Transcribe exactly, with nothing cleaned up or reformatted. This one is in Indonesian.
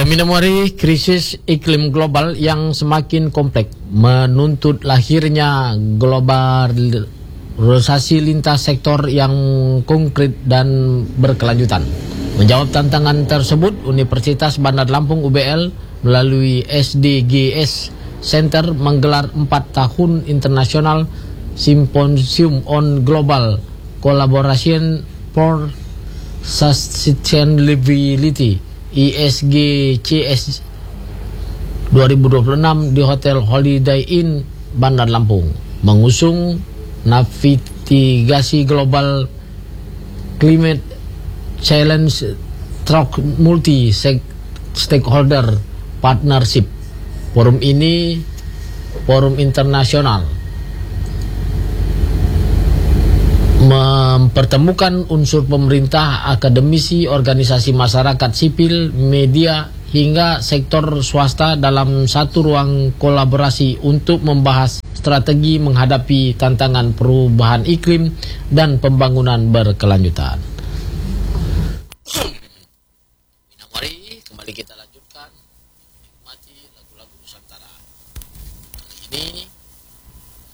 Minamori, krisis iklim global yang semakin kompleks menuntut lahirnya globalisasi lintas sektor yang konkret dan berkelanjutan. Menjawab tantangan tersebut, Universitas Bandar Lampung U B L melalui S D G S Center menggelar empat tahun internasional Symposium on Global Collaboration for Sustainability I S G C S dua ribu dua puluh enam di Hotel Holiday Inn Bandar Lampung, mengusung navigasi global climate challenge track multi stakeholder partnership. Forum ini forum internasional mempertemukan unsur pemerintah, akademisi, organisasi masyarakat sipil, media, hingga sektor swasta dalam satu ruang kolaborasi untuk membahas strategi menghadapi tantangan perubahan iklim dan pembangunan berkelanjutan.